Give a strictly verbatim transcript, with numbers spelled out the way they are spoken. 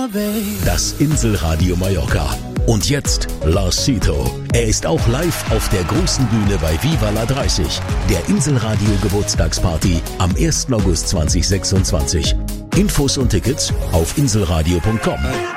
Das Inselradio Mallorca. Und jetzt Lars Sito. Er ist auch live auf der großen Bühne bei Viva la dreißig, der Inselradio Geburtstagsparty am ersten August zweitausendsechsundzwanzig. Infos und Tickets auf inselradio punkt com.